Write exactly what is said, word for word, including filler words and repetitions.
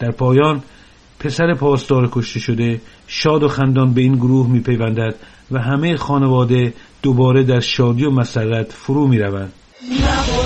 در پایان پسر پاسدار کشته شده شاد و خندان به این گروه میپیوندد و همه خانواده دوباره در شادی و مسرت فرو میروند.